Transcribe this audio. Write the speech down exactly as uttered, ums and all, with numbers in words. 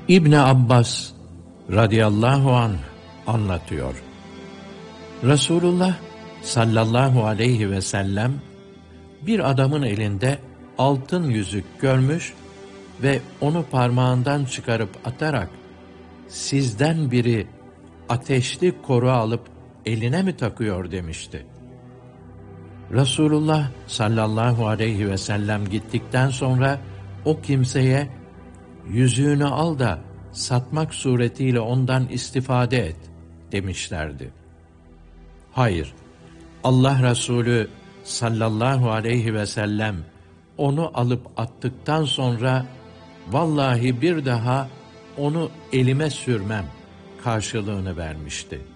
İbni Abbas radıyallahu anh anlatıyor. Resulullah sallallahu aleyhi ve sellem bir adamın elinde altın yüzük görmüş ve onu parmağından çıkarıp atarak, sizden biri ateşli koru alıp eline mi takıyor demişti. Resulullah sallallahu aleyhi ve sellem gittikten sonra o kimseye yüzüğünü al da satmak suretiyle ondan istifade et demişlerdi. Hayır, Allah Resulü sallallahu aleyhi ve sellem onu alıp attıktan sonra vallahi bir daha onu elime sürmem karşılığını vermişti.